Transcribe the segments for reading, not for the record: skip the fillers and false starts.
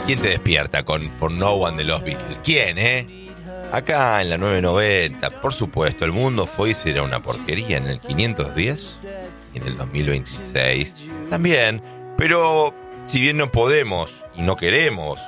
¿Quién te despierta con For No One de los Beatles? ¿Quién, Acá en la 990, por supuesto, el mundo fue y será una porquería en el 510 y en el 2026 también. Pero si bien no podemos y no queremos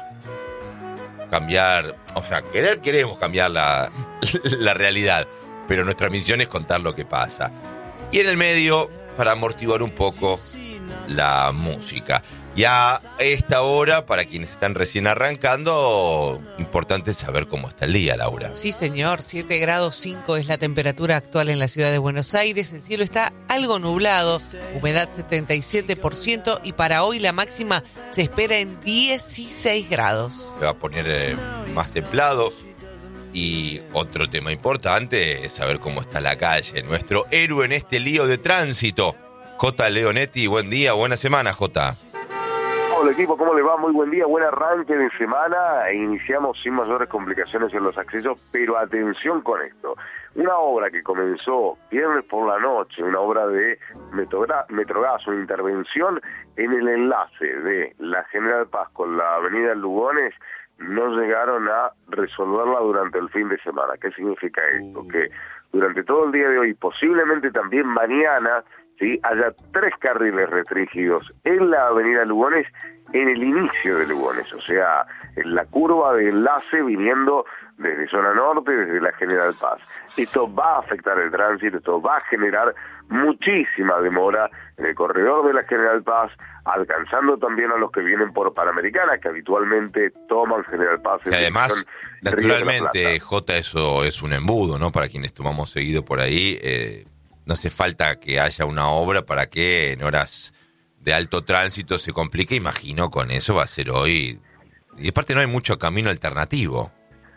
cambiar, o sea, queremos cambiar la realidad, pero nuestra misión es contar lo que pasa. Y en el medio, para amortiguar un poco la música. Y a esta hora, para quienes están recién arrancando, importante saber cómo está el día, Laura. Sí, señor, 7 grados 5 es la temperatura actual en la ciudad de Buenos Aires. El cielo está algo nublado, humedad 77% y para hoy la máxima se espera en 16 grados. Se va a poner más templado. Y otro tema importante es saber cómo está la calle. Nuestro héroe en este lío de tránsito, J. Leonetti. Buen día, buena semana, J. Hola equipo, ¿cómo le va? Muy buen día, buen arranque de semana. Iniciamos sin mayores complicaciones en los accesos, pero atención con esto. Una obra que comenzó viernes por la noche, una obra de Metrogas, una intervención en el enlace de la General Paz con la avenida Lugones, no llegaron a resolverla durante el fin de semana. ¿Qué significa esto? Que durante todo el día de hoy, posiblemente también mañana, ¿sí?, haya 3 carriles restringidos en la avenida Lugones, en el inicio de Lugones, o sea, en la curva de enlace viniendo desde zona norte, desde la General Paz. Esto va a afectar el tránsito, esto va a generar muchísima demora en el corredor de la General Paz, alcanzando también a los que vienen por Panamericana, que habitualmente toman General Paz. Y además, naturalmente, J, eso es un embudo, ¿no? Para quienes tomamos seguido por ahí, no hace falta que haya una obra para que en horas de alto tránsito se complique. Imagino con eso va a ser hoy. Y aparte no hay mucho camino alternativo.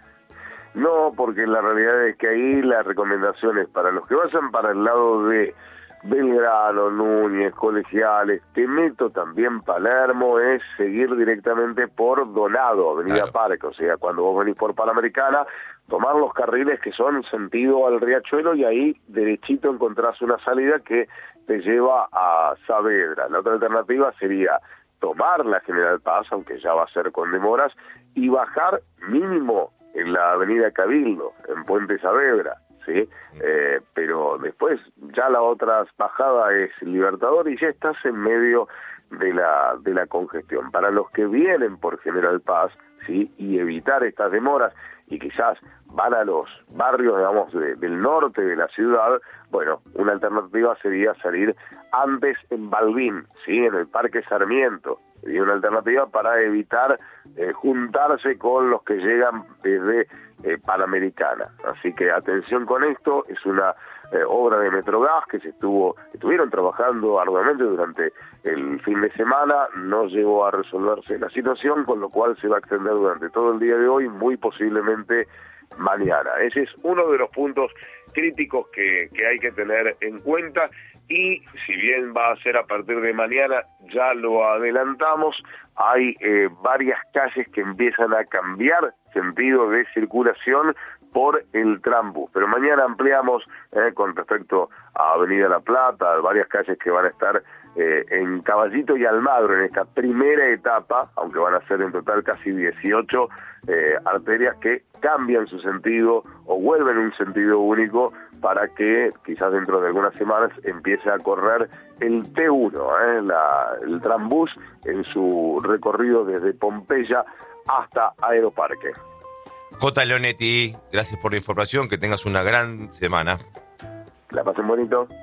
No, porque la realidad es que ahí las recomendaciones para los que vayan para el lado de Belgrano, Núñez, Colegiales, te meto también Palermo, es seguir directamente por Donado, Avenida Claro. Parque, o sea, cuando vos venís por Panamericana, tomar los carriles que son sentido al Riachuelo y ahí derechito encontrás una salida que te lleva a Saavedra. La otra alternativa sería tomar la General Paz, aunque ya va a ser con demoras, y bajar mínimo en la avenida Cabildo, en Puente Saavedra, ¿sí? Pero después ya la otra bajada es Libertador y ya estás en medio de la congestión. Para los que vienen por General Paz, ¿sí?, y evitar estas demoras, y quizás van a los barrios, digamos, del norte de la ciudad, bueno, una alternativa sería salir antes en Balbín, ¿sí?, en el Parque Sarmiento. Y una alternativa para evitar juntarse con los que llegan desde Panamericana. Así que atención con esto, es una obra de Metrogas que estuvieron trabajando arduamente durante el fin de semana, no llegó a resolverse la situación, con lo cual se va a extender durante todo el día de hoy, muy posiblemente mañana. Ese es uno de los puntos críticos que hay que tener en cuenta. Y si bien va a ser a partir de mañana, ya lo adelantamos, hay varias calles que empiezan a cambiar sentido de circulación por el trambús. Pero mañana ampliamos con respecto a Avenida La Plata, varias calles que van a estar en Caballito y Almagro en esta primera etapa, aunque van a ser en total casi 18 arterias que cambian su sentido o vuelven un sentido único para que quizás dentro de algunas semanas empiece a correr el T1, el trambús en su recorrido desde Pompeya hasta Aeroparque. J. Leonetti, gracias por la información, que tengas una gran semana. Que la pasen bonito.